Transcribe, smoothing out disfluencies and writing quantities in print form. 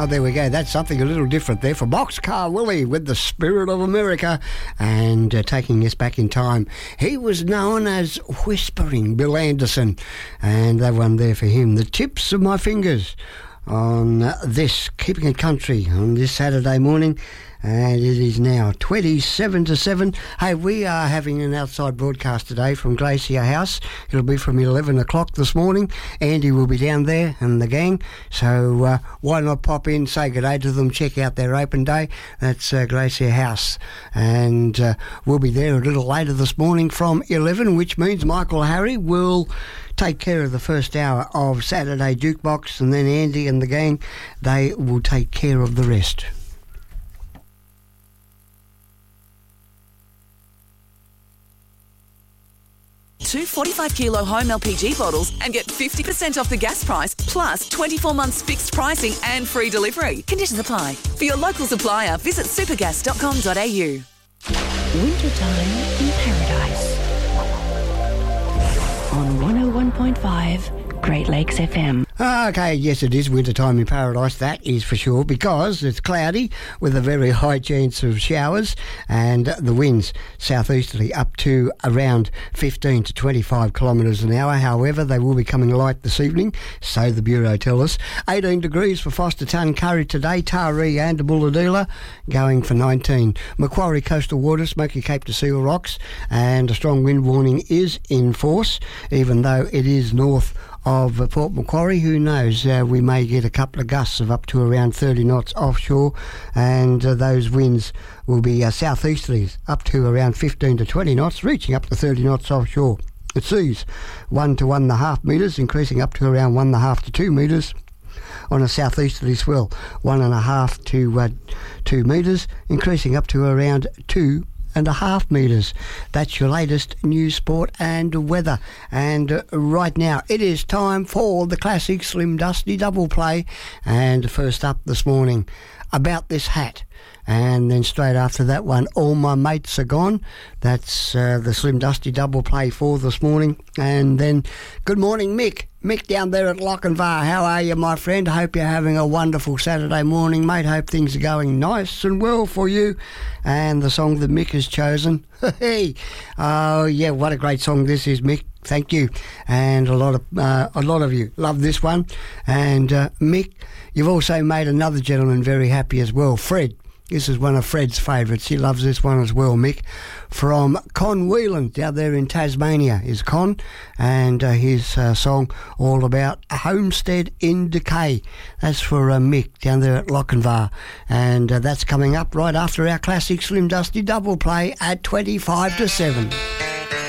Oh, there we go. That's something a little different there for Boxcar Willie with The Spirit of America and taking us back in time. He was known as Whispering Bill Anderson, and that one there for him, The Tips of My Fingers, on this Keeping It Country on this Saturday morning. And it is now 27 to 7. Hey, we are having an outside broadcast today from Glacier House. It'll be from 11 o'clock this morning. Andy will be down there and the gang. So why not pop in, say good day to them, check out their open day. That's Glacier House. And we'll be there a little later this morning from 11, which means Michael Harry will take care of the first hour of Saturday Jukebox, and then Andy and the gang, they will take care of the rest. Two 45-kilo home LPG bottles and get 50% off the gas price, plus 24 months fixed pricing and free delivery. Conditions apply. For your local supplier, visit supergas.com.au. Wintertime in Paradise on 101.5 Great Lakes FM. Okay, yes, it is wintertime in Paradise, that is for sure, because it's cloudy with a very high chance of showers, and the winds southeasterly up to around 15 to 25 kilometres an hour. However, they will be coming light this evening, so the Bureau tell us. 18 degrees for Foster Tuncurry today, Taree and Bulladila going for 19. Macquarie coastal waters, Smoky Cape to Seal Rocks, and a strong wind warning is in force, even though it is north of Port Macquarie. Who knows, we may get a couple of gusts of up to around 30 knots offshore, and those winds will be southeasterlies up to around 15 to 20 knots, reaching up to 30 knots offshore. It sees 1 to 1.5 metres, increasing up to around 1.5 to 2 metres. On a southeasterly swell, 1.5 to 2 metres, increasing up to around 2.5 metres. That's your latest news, sport and weather. And right now it is time for the classic Slim Dusty double play. And first up this morning, About This Hat. And then straight after that one, All My Mates Are Gone. That's the Slim Dusty double play for this morning. And then Good Morning Mick. Mick down there at Lochinvar, how are you, my friend? Hope you're having a wonderful Saturday morning, mate. Hope things are going nice and well for you. And the song that Mick has chosen, hey, oh yeah, what a great song this is, Mick. Thank you. And a lot of you love this one. And Mick, you've also made another gentleman very happy as well, Fred. This is one of Fred's favourites. He loves this one as well, Mick. From Con Whelan, down there in Tasmania, is Con. And his song all about a homestead in decay. That's for Mick down there at Lochinvar. And that's coming up right after our classic Slim Dusty double play at 25 to 7.